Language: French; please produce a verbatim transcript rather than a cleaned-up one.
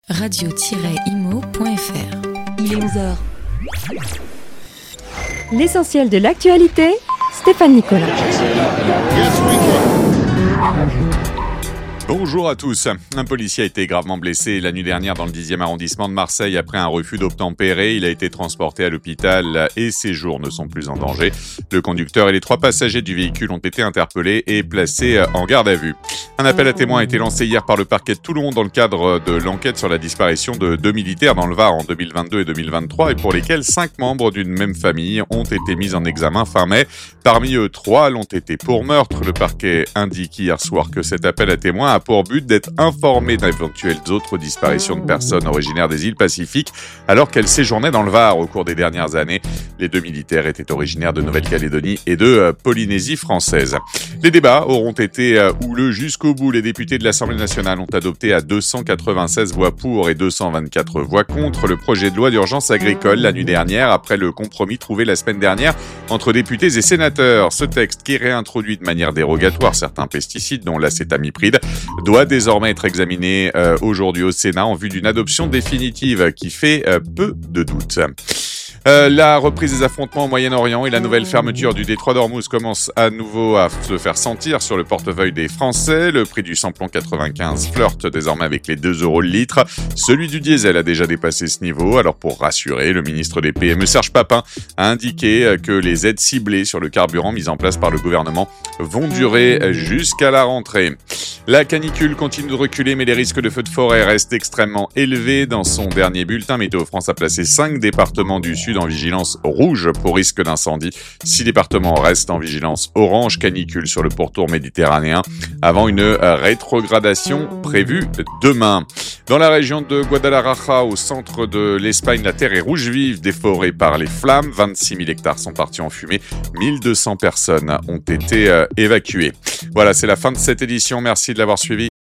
radio-imo point f r. Il est onze heures. L'essentiel de l'actualité, Stéphane Nicolas. Bonjour à tous. Un policier a été gravement blessé la nuit dernière dans le dixième arrondissement de Marseille après un refus d'obtempérer. Il a été transporté à l'hôpital et ses jours ne sont plus en danger. Le conducteur et les trois passagers du véhicule ont été interpellés et placés en garde à vue. Un appel à témoins a été lancé hier par le parquet de Toulon dans le cadre de l'enquête sur la disparition de deux militaires dans le Var en deux mille vingt-deux et deux mille vingt-trois et pour lesquels cinq membres d'une même famille ont été mis en examen fin mai. Parmi eux, trois l'ont été pour meurtre. Le parquet indique hier soir que cet appel à témoins a pour but d'être informé d'éventuelles autres disparitions de personnes originaires des îles Pacifiques alors qu'elles séjournaient dans le Var au cours des dernières années. Les deux militaires étaient originaires de Nouvelle-Calédonie et de Polynésie française. Les débats auront été houleux jusqu'au bout. Les députés de l'Assemblée nationale ont adopté à deux cent quatre-vingt-seize voix pour et deux cent vingt-quatre voix contre le projet de loi d'urgence agricole la nuit dernière après le compromis trouvé la semaine dernière entre députés et sénateurs. Ce texte qui réintroduit de manière dérogatoire certains pesticides dont l'acétamipride doit désormais être examiné euh, aujourd'hui au Sénat en vue d'une adoption définitive qui fait euh, peu de doutes. Euh, la reprise des affrontements au Moyen-Orient et la nouvelle fermeture du détroit d'Ormuz commencent à nouveau à se faire sentir sur le portefeuille des Français. Le prix du samplon quatre-vingt-quinze flirte désormais avec les deux euros le litre. Celui du diesel a déjà dépassé ce niveau. Alors pour rassurer, le ministre des P M E Serge Papin a indiqué que les aides ciblées sur le carburant mises en place par le gouvernement vont durer jusqu'à la rentrée. La canicule continue de reculer, mais les risques de feux de forêt restent extrêmement élevés. Dans son dernier bulletin, Météo France a placé cinq départements du Sud en vigilance rouge pour risque d'incendie. Six départements restent en vigilance orange canicule sur le pourtour méditerranéen avant une rétrogradation prévue demain. Dans la région de Guadalajara, au centre de l'Espagne, la terre est rouge vive, déforée par les flammes. vingt-six mille hectares sont partis en fumée. mille deux cents personnes ont été euh, évacuées. Voilà, c'est la fin de cette édition. Merci de l'avoir suivi.